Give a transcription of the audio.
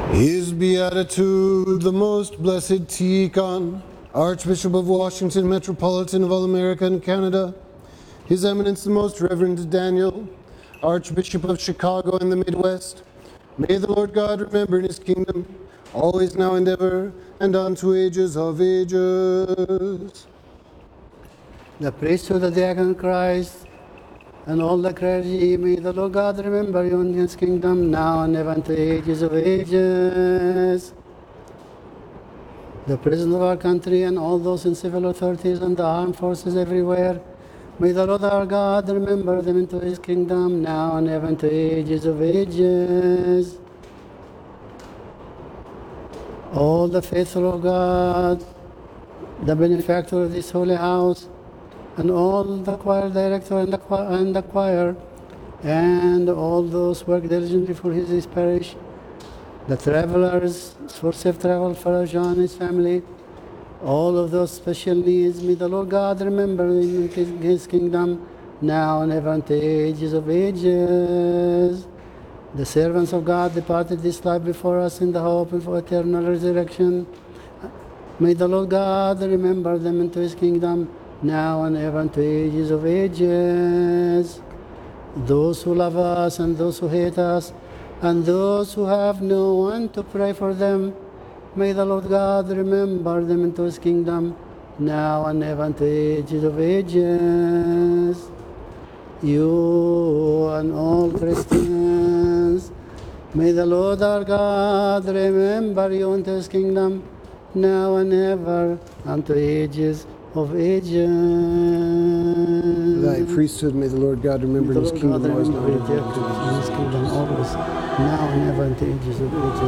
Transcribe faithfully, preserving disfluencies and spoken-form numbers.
His Beatitude, the Most Blessed Tikhon, Archbishop of Washington, Metropolitan of all America and Canada, His Eminence the Most Reverend Daniel, Archbishop of Chicago and the Midwest, may the Lord God remember in His kingdom, always, now, and ever, and unto ages of ages. The priesthood of the Diaconate Christ, and all the clergy, may the Lord God remember you in His kingdom, now and ever, unto ages of ages. The president of our country and all those in civil authorities and the armed forces everywhere, may the Lord our God remember them into His kingdom, now and ever, unto ages of ages. All the faithful of God, the benefactor of this holy house, and all the choir director and the choir, and the choir, and all those who work diligently for his, his parish, the travelers for safe travel for John and his family, all of those special needs, may the Lord God remember in his, his kingdom, now and ever, unto ages of ages. The servants of God departed this life before us in the hope of eternal resurrection. May the Lord God remember them into His kingdom, now and ever, unto ages of ages. Those who love us and those who hate us, and those who have no one to pray for them, may the Lord God remember them into His kingdom, now and ever, unto ages of ages. You and all Christians, may the Lord our God remember you into His kingdom, now and ever, unto ages of ages. Thy priesthood, may the Lord God remember in His kingdom, always, now, and ever, unto ages of ages. His kingdom always, now and ever, unto ages of ages.